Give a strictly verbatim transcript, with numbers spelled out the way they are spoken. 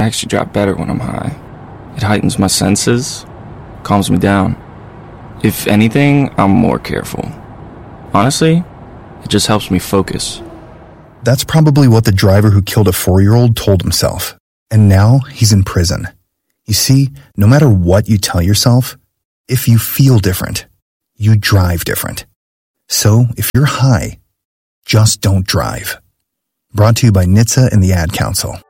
actually drive better when I'm high. It heightens my senses, calms me down. If anything, I'm more careful. Honestly, it just helps me focus. That's probably what the driver who killed a four-year-old told himself. And now he's in prison. You see, no matter what you tell yourself, if you feel different, you drive different. So if you're high, just don't drive. Brought to you by N H T S A and the Ad Council.